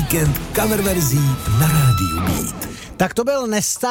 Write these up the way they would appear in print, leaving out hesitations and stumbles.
víkend coververzí na rádiu Beat. Tak to byl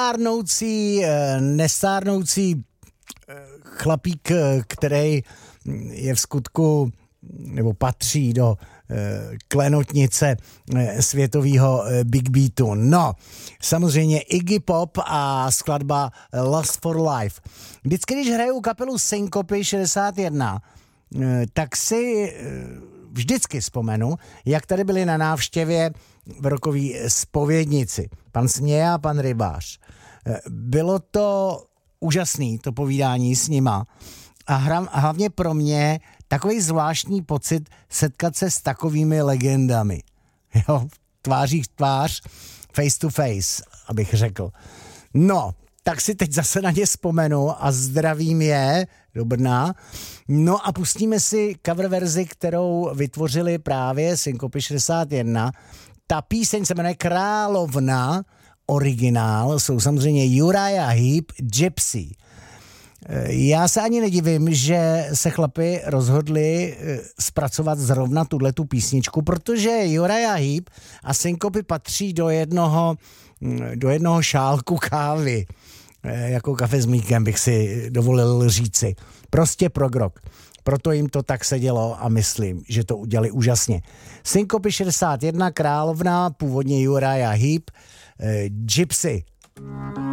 nestárnoucí chlapík, který je v skutku, nebo patří do klenotnice světového Big Beatu. No, samozřejmě Iggy Pop a skladba Lust for Life. Vždycky, když hraju kapelu Syncopy 61, tak si vždycky vzpomenu, jak tady byli na návštěvě v rokový Zpovědnici. Pan Směja a pan Rybář. Bylo to úžasný, to povídání s nima. A hlavně pro mě takový zvláštní pocit setkat se s takovými legendami. Jo, tváří v tvář, face to face, abych řekl. No, tak si teď zase na ně vzpomenu a zdravím je do Brna. No a pustíme si cover verzi, kterou vytvořili právě Syncopy 61. Ta píseň se jmenuje Královna, originál, jsou samozřejmě Uriah Heep, Gypsy. Já se ani nedivím, že se chlapi rozhodli zpracovat zrovna tuhletu písničku, protože Uriah Heep a Syncopy patří do jednoho šálku kávy. Jako kafe s mlíkem bych si dovolil říci. Prostě prog rock. Proto jim to tak sedělo a myslím, že to udělali úžasně. Syncopy 61, Královna, původně Uriah Heep, Gypsy.